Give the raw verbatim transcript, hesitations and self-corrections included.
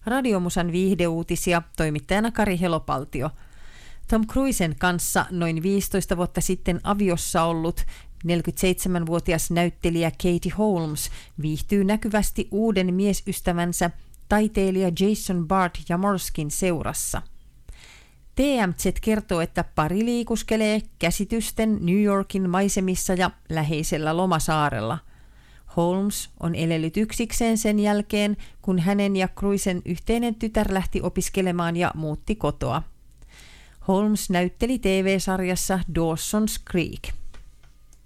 Radiomusan viihdeuutisia, toimittajana Kari Helopaltio. Tom Cruisen kanssa noin viisitoista vuotta sitten aviossa ollut neljäkymmentäseitsemänvuotias näyttelijä Katie Holmes viihtyy näkyvästi uuden miesystävänsä taiteilija Jason Bart Jamorskin seurassa. T M Z kertoo, että pari liikuskelee käsitysten New Yorkin maisemissa ja läheisellä lomasaarella. Holmes on elellyt yksikseen sen jälkeen, kun hänen ja Cruisen yhteinen tytär lähti opiskelemaan ja muutti kotoa. Holmes näytteli T V-sarjassa Dawson's Creek.